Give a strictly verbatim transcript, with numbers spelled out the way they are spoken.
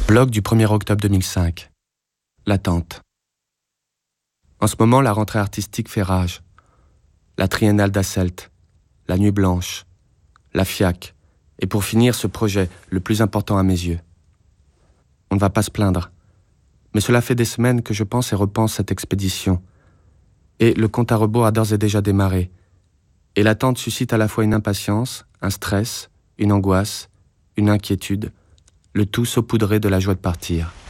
Blog du premier octobre deux mille cinq. L'attente. En ce moment, la rentrée artistique fait rage. La triennale d'Asselt, la nuit blanche, la FIAC, et pour finir, ce projet, le plus important à mes yeux. On ne va pas se plaindre, mais cela fait des semaines que je pense et repense cette expédition. Et le compte à rebours a d'ores et déjà démarré. Et l'attente suscite à la fois une impatience, un stress, une angoisse, une inquiétude, le tout saupoudré de la joie de partir.